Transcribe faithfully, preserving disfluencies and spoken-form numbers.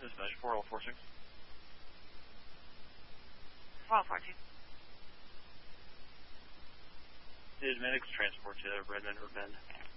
Dispatch four oh four six. four oh four two. Did medics transport to Redmond or Bend?